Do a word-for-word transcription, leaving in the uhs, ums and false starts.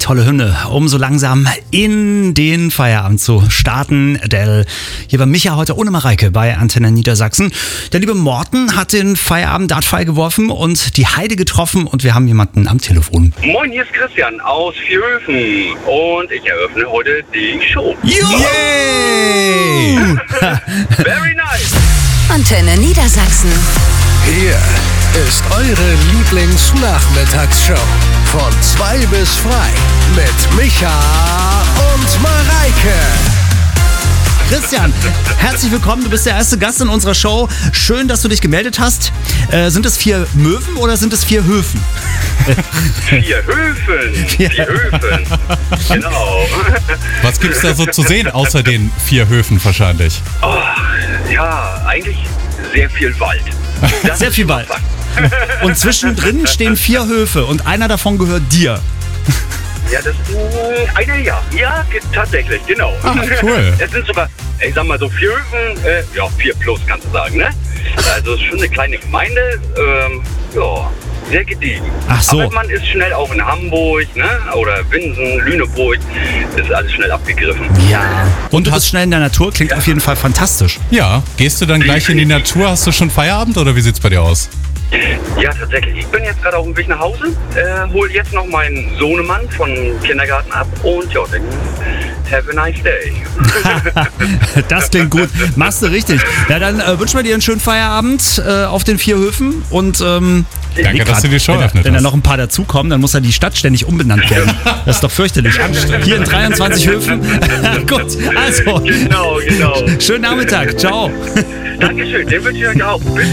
tolle Hymne, um so langsam in den Feierabend zu starten. Adele, hier war Micha heute ohne Mareike bei Antenne Niedersachsen. Der liebe Morten hat den Feierabend-Dartpfeil geworfen und die Heide getroffen und wir haben jemanden am Telefon. Moin, hier ist Christian aus Vierhöfen und ich eröffne heute die Show. Yay! Very nice! Antenne Niedersachsen. Hier ist eure Lieblings-Nachmittagsshow. Von zwei bis frei mit Micha und Mareike. Christian, herzlich willkommen. Du bist der erste Gast in unserer Show. Schön, dass du dich gemeldet hast. Äh, sind es vier Möwen oder sind es vier Höfen? Vier Höfen. Vier Höfen. Genau. Was gibt's da so zu sehen, außer den vier Höfen wahrscheinlich? Oh, ja, eigentlich sehr viel Wald. Das Sehr viel Wald. Und zwischendrin stehen vier Höfe und einer davon gehört dir. Ja, das ist einer, ja. Ja, ge- tatsächlich, genau. Ah, cool. Es sind sogar, ich sag mal so vier Höfen, äh, ja, vier plus kannst du sagen, ne? Also es ist schon eine kleine Gemeinde, ähm, ja, sehr gediegen. Ach so. Aber man ist schnell auch in Hamburg, ne? Oder Winsen, Lüneburg, ist alles schnell abgegriffen. Ja. Und du bist schnell in der Natur, klingt auf jeden Fall fantastisch. Ja, gehst du dann gleich in die Natur? Hast du schon Feierabend oder wie sieht's bei dir aus? Ja, tatsächlich. Ich bin jetzt gerade auf dem Weg nach Hause, äh, hol jetzt noch meinen Sohnemann vom Kindergarten ab und ja, dann have a nice day. Das klingt gut. Machst du richtig. Ja, dann äh, wünschen wir dir einen schönen Feierabend äh, auf den vier Höfen und ähm, Danke, nee, dass grad, du die Show wenn, eröffnet wenn da hast. noch ein paar dazukommen, dann muss ja die Stadt ständig umbenannt werden. Das ist doch fürchterlich. Anstrengend. Hier in dreiundzwanzig Höfen. Gut, also. Genau, genau. Schönen Nachmittag. Ciao. Dankeschön, den wünsche ich euch auch. Bis